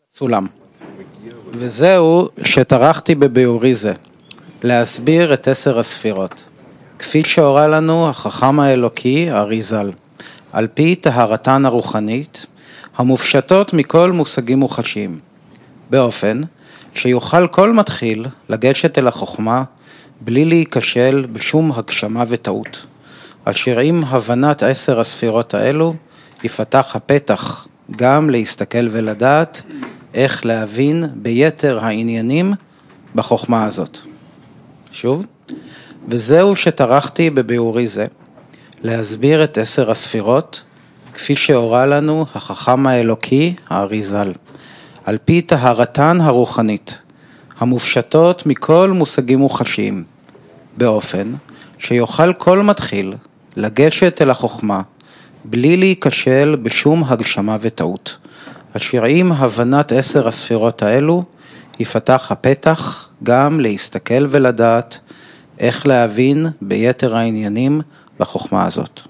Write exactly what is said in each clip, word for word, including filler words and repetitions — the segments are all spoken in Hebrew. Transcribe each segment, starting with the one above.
סולם. וזהו שטרחתי בביאורי זה, להסביר את עשר הספירות, כפי שהורה לנו החכם האלוקי אריז"ל, על פי טהרתן הרוחנית, המופשטות מכל מושגים מוחשיים, באופן שיוכל כל מתחיל לגשת אל החוכמה, בלי להיכשל בשום הגשמה וטעות, אשר עם הבנת עשר הספירות האלו, יפתח הפתח גם להסתכל ולדעת איך להבין ביתר העניינים בחוכמה הזאת. שוב, וזהו שטרחתי בביאורי זה, להסביר את עשר הספירות, כפי שהורה לנו החכם האלוקי האריז"ל, על פי טהרתן הרוחנית, המופשטות מכל מושגים מוחשיים, באופן שיוכל כל מתחיל לגשת אל החוכמה, בלי להיכשל בשום הגשמה וטעות, אשר עם הבנת עשר הספירות האלו, יפתח הפתח גם להסתכל ולדעת איך להבין ביתר העניינים בחוכמה הזאת.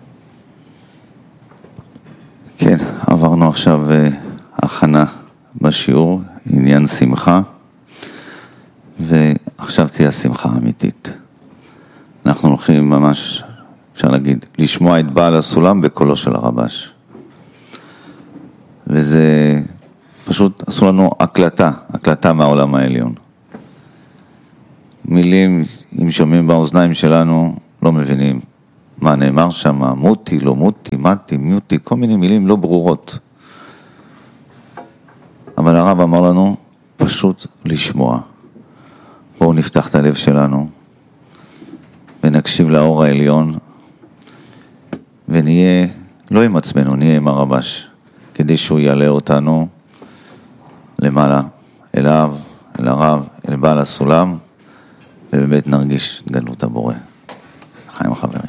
כן, עברנו עכשיו הכנה בשיעור, עניין שמחה, ועכשיו תהיה שמחה אמיתית. אנחנו הולכים ממש, אפשר להגיד, לשמוע את בעל הסולם בקולו של הרבש. וזה פשוט עשו לנו הקלטה, הקלטה מהעולם העליון. מילים, אם שומעים באוזניים שלנו, לא מבינים מה נאמר שם, מותי, לא מותי, מתי, מיותי, כל מיני מילים לא ברורות. אבל הרב אמר לנו, פשוט לשמוע. בואו נפתח את הלב שלנו, ונקשיב לאור העליון, ונהיה, לא עם עצמנו, נהיה עם הרבש, כדי שהוא יעלה אותנו למעלה, אליו, אל הרב, אל בעל הסולם, ובאמת נרגיש גדלות הבורא. חיים חברים.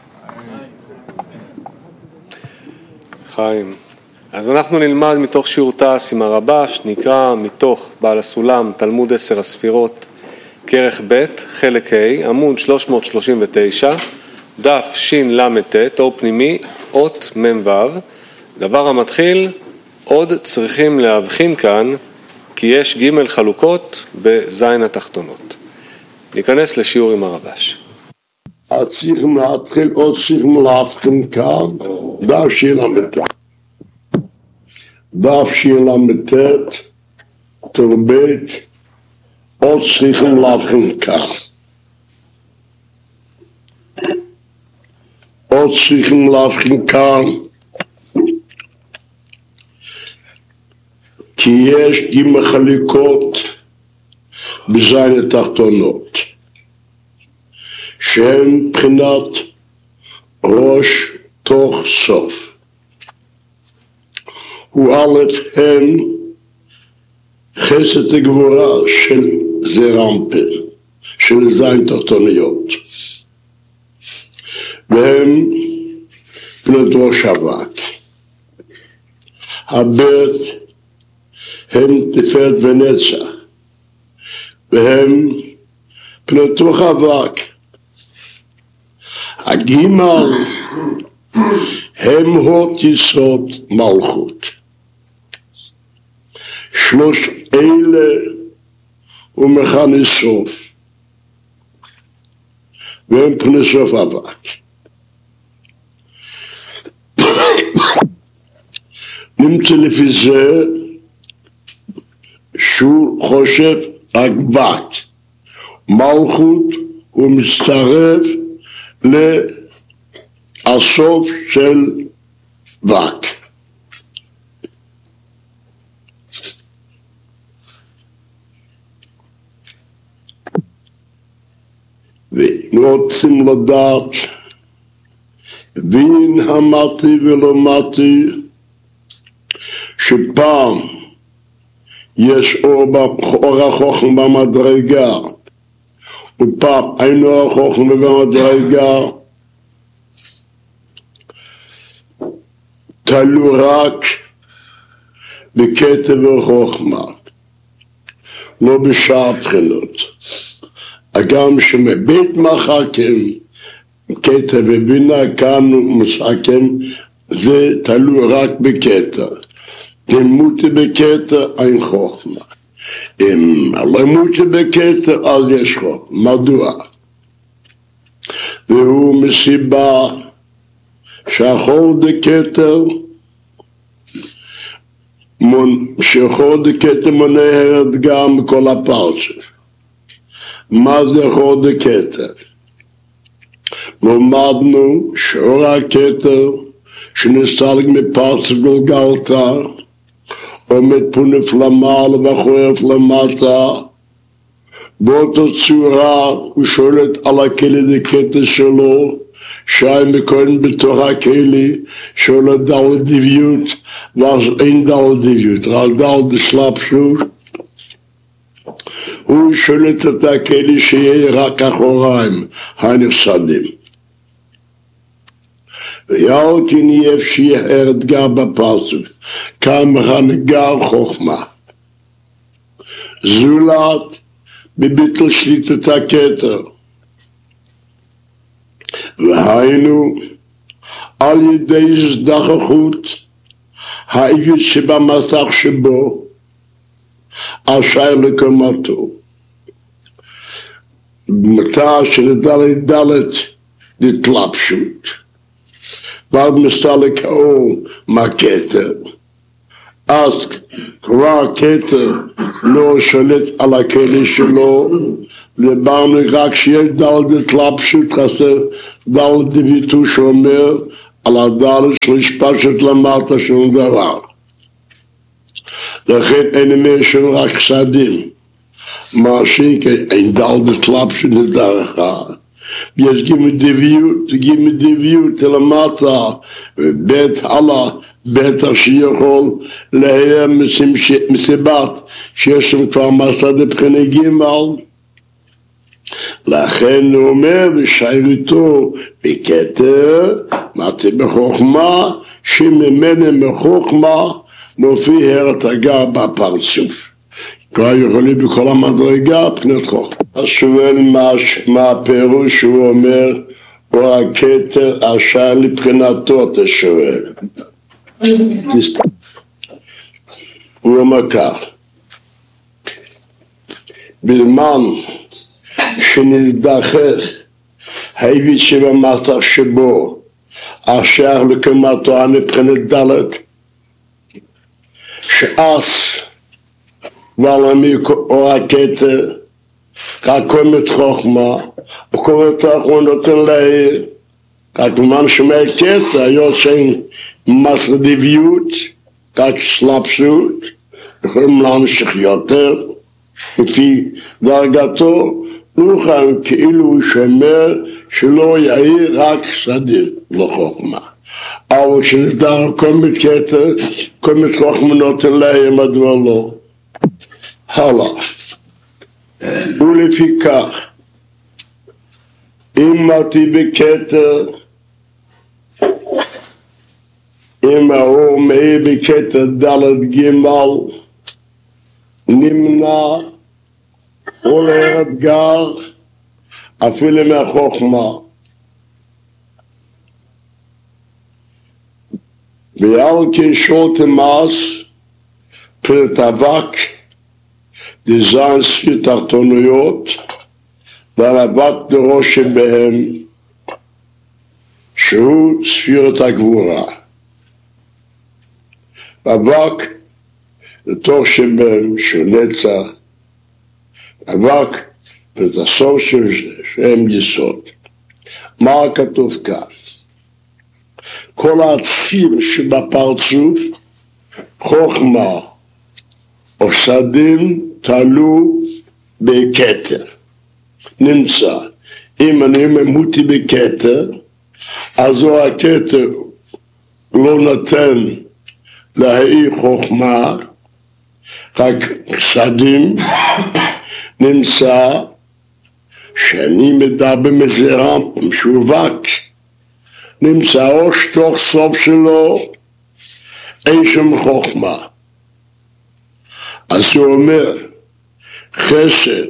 חיים. אז אנחנו נלמד מתוך שיעור תעש עם הרבש, נקרא מתוך בעל הסולם, תלמוד עשר הספירות, כרך ב', חלק ה', עמוד שלוש מאות שלושים ותשע, דף שין למתת, אור פנימי, אות מ"ו. דבר המתחיל, עוד צריכים להבחין כאן, כי יש ג' חלוקות בזין התחתונות. ניכנס לשיעור עם הרבש. צריכים להתחיל, עוד צריכים להבחין כאן, דף שין למתת. דף שין למתת, תרבית, עוד צריכים להבחין כאן. עוד צריכים להבחין כאן, כי יש ג' חליקות בזין התחתונות, שהן בחינת ראש תוך סוף. הוא א' הן חסד הגבורה של זרמפל, של זין תחתוניות, והם בנות ראש אבק. הבית הם תפארת ונצח, והם בנות רוח אבק. הגימל הם הות יסוד מלכות. שלוש אלה ומכני סוף, והם פני סוף אבק. נמצא לפי זה שהוא חושב אבק, מלכות הוא מצטרף לסוף של וק. ורוצים לדעת בין המתי ולא מתי, שפעם יש אור החוכם במדרגה, ופעם אין אור החוכם במדרגה, תלו רק בקטע וחוכמה, לא בשאר בחינות. גם שמבית מחכים, קטע ובינה כאן מסכים, זה תלוי רק בקטע. אם מוטה בכתר, אין חוכמה. אם לא מוטה בכתר, אז יש חוכמה. מדוע? והוא מסיבה שהחור דכתר, שחור דכתר מונעת גם מכל הפרצוף. מה זה חור דכתר? למדנו שאור הכתר שנסתלק מפרצוף גלגלתא עומד פונף למעלה וחורף למטה, באותה צורה הוא שולט על הכלי דכתר שלו, שי מקוין בתוך הכלי שולט דל דביות, ואז אין דל דביות, רק דל דשלפשות. הוא שולט את הכלי שיהיה רק אחוריים הנפסדים. ויאל כן יהיה שיהיה אתגר בפרצוף, כמה נגר חוכמה. זולת בביטל שליטת הכתר. והיינו על ידי הזדחכות העיגות שבמסך שבו אשר לקומתו. מתי שנדלת דלת נתלבשות. ועד מסתלק האור מהכתר. אז כבר הכתר לא שולט על הכלי שלו, ודיברנו רק שיש דלת התלבשות, חסר דלת דביטו שאומר על הדלת של השפשת למטה שום דבר. לכן אין אומר שום רק חסדים. מה שאין דלת התלבשות לדרך. יש גימי דביות, גימי דביות למטה, ובית הלאה, בית שיכול לההיה מסיבת שיש שם כבר מסע דבחיני גימל. לכן הוא אומר, ושיירתו בכתר, מתי בחוכמה, שממנה מחוכמה, מופיע הרתגה בפרצוף. כבר יכולים בכל המדרגה, פנות חוכמה. אז שואל מה, מה הפירוש שהוא אומר, או הכתר אשר לבחינתו, אתה שואל. הוא אומר כך, בזמן שנזדחך העיגות שבמסך שבו אשר לקומתו הנבחינת דלת, שאז ועל או הכתר רק קומת חוכמה, וקומת חוכמה נותן להעיר, רק זמן שמע כתר, היות שאין מסר דביות, רק שלפשות, יכולים להמשיך יותר, לפי דרגתו, נוכל כאילו הוא שומר שלא יעיר רק חסדים, לא חוכמה. אבל כשנסדר קומת כתר, קומת חוכמה נותן להעיר, מדוע לא? הלאה. ולפיכך, אם מתי בכתר, אם האור מאיר בכתר דלת גימל, נמנע עולה אתגר אפילו מהחוכמה. ועל כן שולטן מס פרט אבק דזיין ספיר תחתוניות והאבק דראש שבהם שהוא ספירת הגבורה. אבק לתוך שבהם שהוא נצח, אבק ואת הסוף של זה שהם יסוד. מה כתוב כאן? כל התפיל שבפרצוף חוכמה או שדים תלו בכתר. נמצא, אם אני ממותי בכתר, אז הוא הכתר לא נותן להעיר חוכמה, רק שדים. נמצא שאני מדבר מזרם משווק, נמצא או שתוך סוף שלו אין שם חוכמה. אז הוא אומר חסד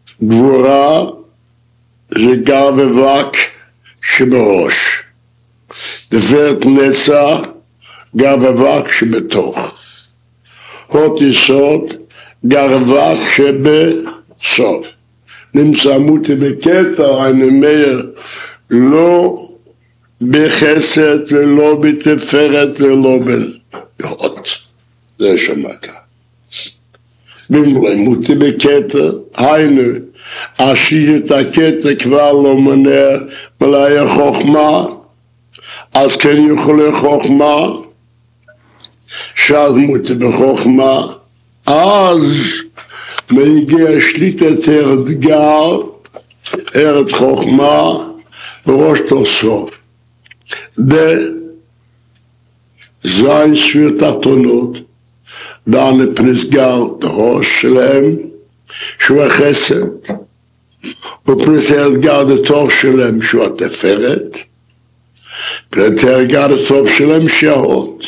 גבורה זה גר ובק שבראש, תפארת נצח, גר אבק שבתוך. הות יסוד, גר אבק שבסוף. נמצא מותי בקטע, אני אומר, לא בחסד ולא בתפארת ולא בהות. זה שמקה. במלימותי בקטע, היינו, אשיר את הקטע כבר לא מונע מלאי החוכמה, אז כן יכולי חוכמה, שאז מותי בחוכמה, אז מגיע שליטת ארד גר, ארד חוכמה, בראש תוסוף. בזין ספיר תחתונות, דן פנסגר דרוש שלהם, שהוא החסד, ופנס אתגר דתוך שלהם, שהוא התפארת, פנס אתגר דתוך שלהם, שהות,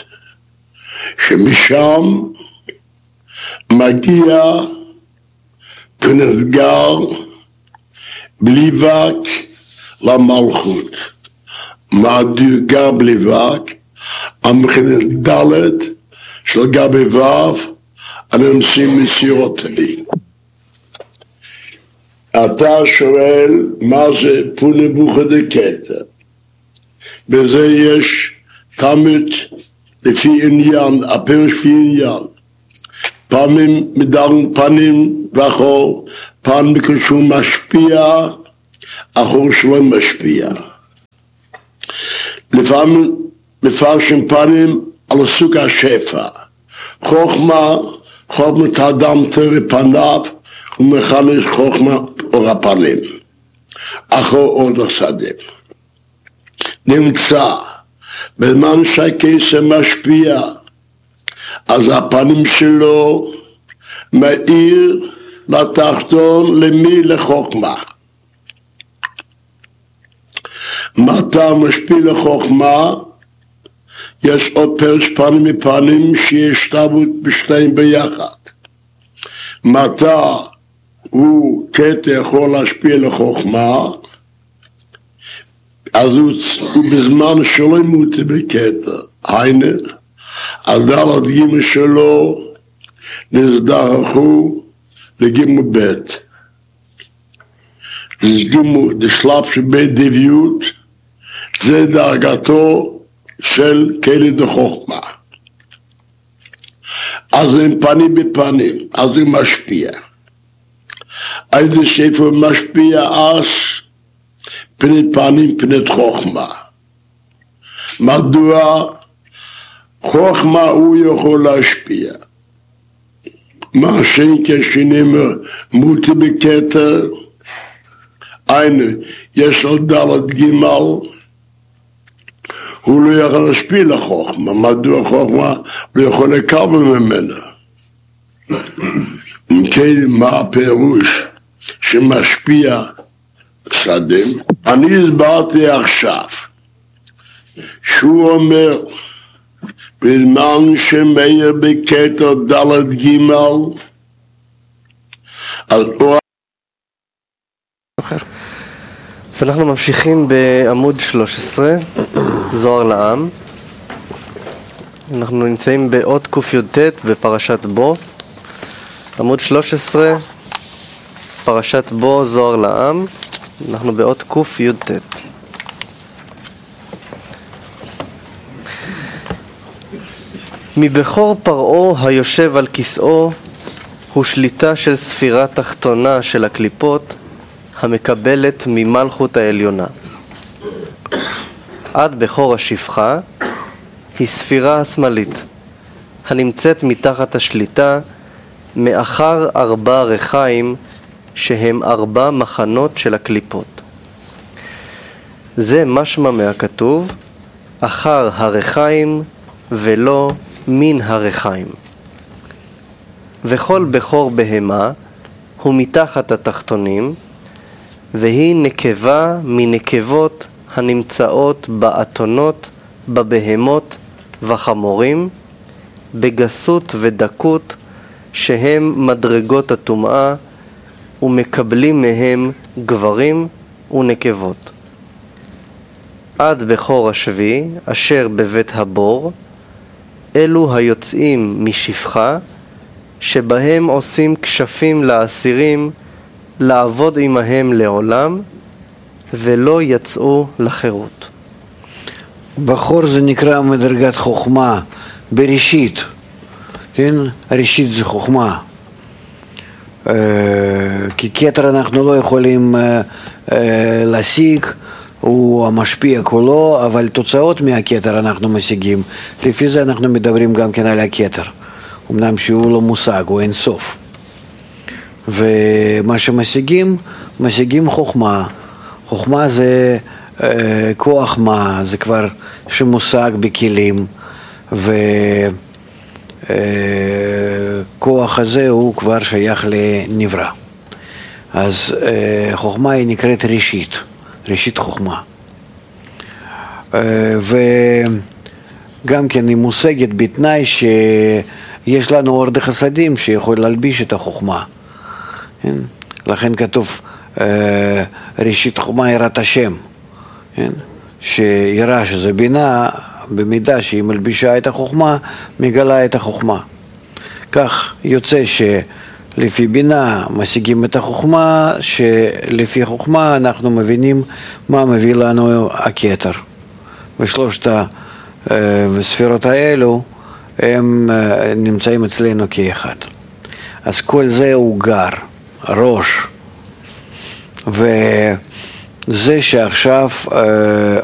שמשם מגיע פנסגר בלי וק למלכות. מה גר בלי וק? המכנת דלת של גבי וו, הנמסים מסירותי. אתה שואל מה זה פונבוכה דקטע. בזה יש תמיד לפי עניין, הפירוש לפי עניין. פעמים מדרום פנים ואחור, פעם כשהוא משפיע, אחור שלא משפיע. לפעמים מפרשים פנים על סוג השפע. חוכמה, חוכמת האדם תראה פניו, ומכנס חוכמה אור הפנים. אחור עוד השדה. נמצא, בזמן שהכסף משפיע, אז הפנים שלו מאיר לתחתון למי? לחוכמה. מתי משפיע לחוכמה? יש עוד פרש פנים מפנים שיש תרבות בשתיים ביחד. מתי הוא קטע יכול להשפיע לחוכמה? אז הוא, הוא בזמן שלא ימותי בקטע. היינה, הדלת גימל שלו נזדרכו לגימל בית. גימל דשלב שבית דביות, זה דרגתו של כלי דחוכמה. אז הם פנים בפנים, אז הוא משפיע. איזה שפר משפיע אז פני פנים פני חוכמה. מדוע? חוכמה הוא יכול להשפיע. מה שאין כשנאמר מותי בקטע, היינו, יש לו דלת גימל, הוא לא יכול להשפיע לחוכמה. מדוע חוכמה לא יכול לקבל ממנה? אם כן, מה הפירוש שמשפיע שדים? אני הסברתי עכשיו שהוא אומר בזמן שמאיר בקטע דלת גימל על אור. אז אנחנו ממשיכים בעמוד שלוש עשרה, זוהר לעם. אנחנו נמצאים באות קי"ט בפרשת בו. עמוד שלוש עשרה, פרשת בו, זוהר לעם. אנחנו באות קי"ט. מבכור פרעה היושב על כיסאו הוא שליטה של ספירה תחתונה של הקליפות המקבלת ממלכות העליונה. עד בכור השפחה היא ספירה השמאלית הנמצאת מתחת השליטה מאחר ארבע רחיים שהם ארבע מחנות של הקליפות. זה משמע מהכתוב אחר הרחיים ולא מן הרחיים. וכל בכור בהמה הוא מתחת התחתונים, והיא נקבה מנקבות הנמצאות באתונות, בבהמות וחמורים, בגסות ודקות שהם מדרגות הטומאה, ומקבלים מהם גברים ונקבות. עד בכור השביעי, אשר בבית הבור, אלו היוצאים משפחה, שבהם עושים כשפים לאסירים, לעבוד עמהם לעולם, ולא יצאו לחירות. בכור זה נקרא מדרגת חוכמה, בראשית, כן? ראשית זה חוכמה. כי כתר אנחנו לא יכולים להשיג, הוא המשפיע כולו, אבל תוצאות מהכתר אנחנו משיגים. לפי זה אנחנו מדברים גם כן על הכתר. אמנם שהוא לא מושג, הוא אין סוף. ומה שמשיגים, משיגים חוכמה. חוכמה זה אה, כוח מה, זה כבר שמושג בכלים, וכוח הזה הוא כבר שייך לנברא. אז אה, חוכמה היא נקראת ראשית, ראשית חוכמה. אה, וגם כן היא מושגת בתנאי שיש לנו אור דחסדים שיכול להלביש את החוכמה. כן? לכן כתוב אה, ראשית חוכמה יראת השם, כן? שיראה שזה בינה, במידה שהיא מלבישה את החוכמה, מגלה את החוכמה. כך יוצא שלפי בינה משיגים את החוכמה, שלפי חוכמה אנחנו מבינים מה מביא לנו הכתר. ושלושת הספירות האלו הם נמצאים אצלנו כאחד. אז כל זה הוא גר, ראש. וזה שעכשיו